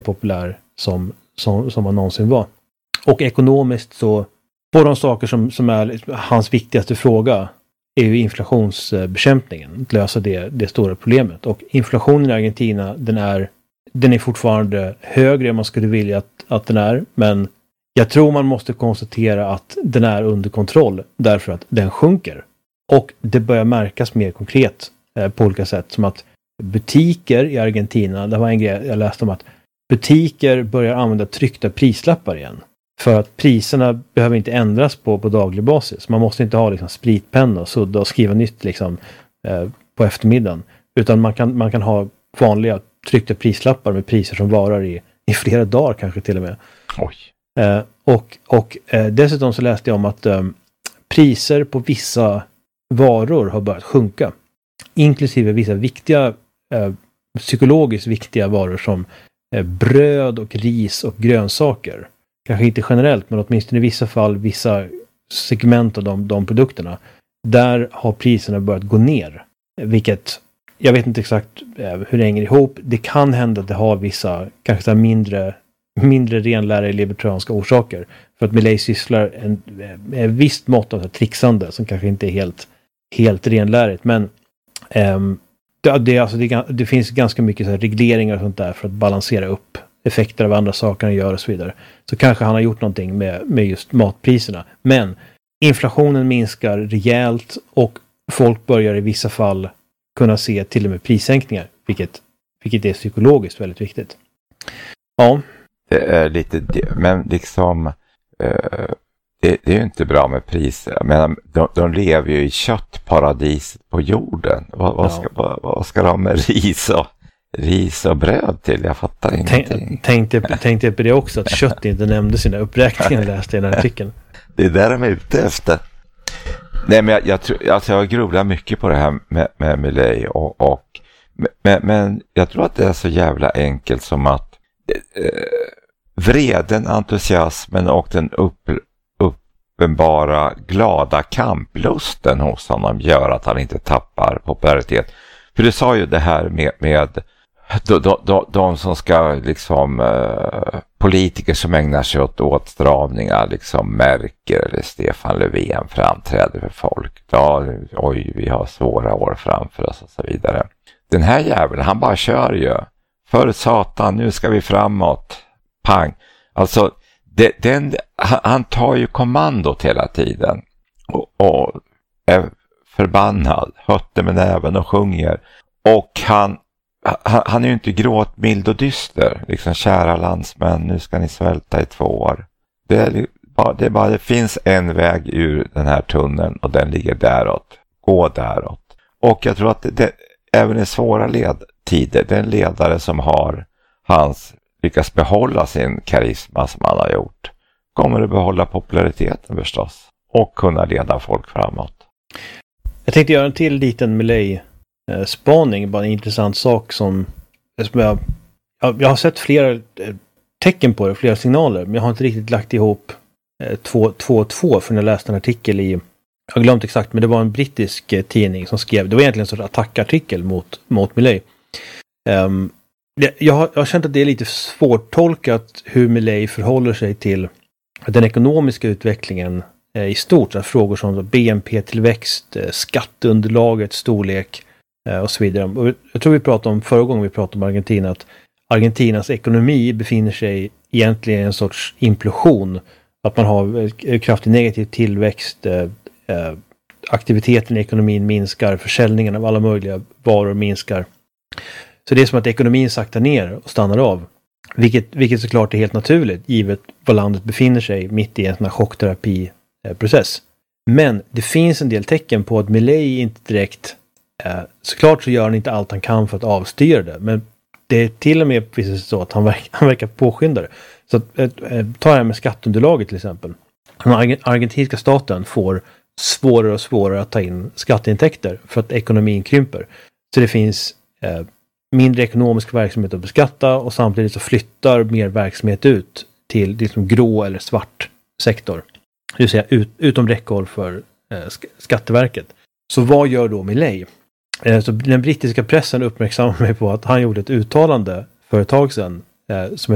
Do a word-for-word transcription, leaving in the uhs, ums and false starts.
populär som, som, som han någonsin var. Och ekonomiskt så, på de saker som, som är hans viktigaste fråga är ju inflationsbekämpningen. Att lösa det, det stora problemet. Och inflationen i Argentina, den är, den är fortfarande högre än man skulle vilja att, att den är. Men jag tror man måste konstatera att den är under kontroll därför att den sjunker. Och det börjar märkas mer konkret eh, på olika sätt. Som att butiker i Argentina, det var en grej jag läste om, att butiker börjar använda tryckta prislappar igen. För att priserna behöver inte ändras på, på daglig basis. Man måste inte ha liksom spritpenna och sudda och skriva nytt liksom, eh, på eftermiddagen. Utan man kan, man kan ha vanliga tryckta prislappar med priser som varar i, i flera dagar kanske till och med. Oj. Eh, och och eh, dessutom så läste jag om att eh, priser på vissa varor har börjat sjunka. Inklusive vissa viktiga, eh, psykologiskt viktiga varor som eh, bröd och ris och grönsaker. Kanske inte generellt, men åtminstone i vissa fall, vissa segment av de, de produkterna. Där har priserna börjat gå ner. Vilket, jag vet inte exakt eh, hur det hänger ihop. Det kan hända att det har vissa, kanske så här mindre, mindre renläriga libertarianska orsaker. För att Milei sysslar en, en visst mått av trixande som kanske inte är helt, helt renlärigt. Men ehm, det, det, alltså det, det finns ganska mycket så här regleringar och sånt där för att balansera upp effekter av andra saker han gör och så vidare. Så kanske han har gjort någonting med, med just matpriserna. Men inflationen minskar rejält och folk börjar i vissa fall kunna se till och med prissänkningar. Vilket, vilket är psykologiskt väldigt viktigt. Ja. Det är lite, men liksom eh, det, det är ju inte bra med priser. Men de, de lever ju i köttparadiset på jorden. Vad, vad, ska, vad, vad ska de ha med ris och ris och bröd till? Jag fattar ingenting. Tänkte, tänkte på det också, att kött inte nämnde sina uppräkningar, läste i den här artikeln. Det är där de är ute efter. Nej, men jag, jag, tror, alltså jag grubblar mycket på det här med, med Milei och, och men, men jag tror att det är så jävla enkelt som att eh, vreden, entusiasmen och den upp, uppenbara glada kamplusten hos honom gör att han inte tappar popularitet. För du sa ju det här med, med de, de, de, de som ska liksom eh, politiker som ägnar sig åt åtstramningar, liksom Merkel eller Stefan Löfven framträder för folk. Ja, oj, vi har svåra år framför oss och så vidare. Den här jäveln, han bara kör ju. För satan, nu ska vi framåt. Pang. Alltså, det, den, han tar ju kommandot hela tiden. Och, och är förbannad, hötter med näven och sjunger. Och han, han, han är ju inte gråtmild och dyster. Liksom, kära landsmän, nu ska ni svälta i två år. Det, är bara, det, är bara, det finns en väg ur den här tunneln och den ligger däråt. Gå däråt. Och jag tror att det, det även i svåra ledtider, den ledare som har hans lyckas behålla sin karisma som han har gjort, kommer att behålla populariteten förstås. Och kunna leda folk framåt. Jag tänkte göra en till liten Milei-spaning. Bara en intressant sak som, som jag, jag har sett flera tecken på det, flera signaler. Men jag har inte riktigt lagt ihop två och två för när jag läste en artikel i, jag har glömt exakt, men det var en brittisk tidning som skrev, det var egentligen en sorts attackartikel mot, mot Milei. Um, jag, har, jag har känt att det är lite svårtolkat hur Milei förhåller sig till den ekonomiska utvecklingen i stort, så frågor som B N P-tillväxt, skatteunderlagets storlek och så vidare. Och jag tror vi pratade om förra gången vi pratade om Argentina, att Argentinas ekonomi befinner sig egentligen i en sorts implosion. Att man har kraftig negativ tillväxt, aktiviteten i ekonomin minskar, försäljningen av alla möjliga varor minskar. Så det är som att ekonomin saktar ner och stannar av. Vilket, vilket såklart är helt naturligt, givet vad landet befinner sig mitt i en sån här chockterapiprocess. Men det finns en del tecken på att Milei inte direkt, eh, såklart så gör han inte allt han kan för att avstyra det, men det är till och med precis så att han verkar, han verkar påskynda det. Så att, eh, ta det här med skatteunderlaget till exempel. Den argentinska staten får svårare och svårare att ta in skatteintäkter för att ekonomin krymper. Så det finns eh, mindre ekonomisk verksamhet att beskatta och samtidigt så flyttar mer verksamhet ut till liksom grå eller svart sektor. Det vill säga ut, utom räckhåll för eh, Skatteverket. Så vad gör då Milei? Eh, så den brittiska pressen uppmärksammar mig på att han gjorde ett uttalande för ett tag sedan eh, som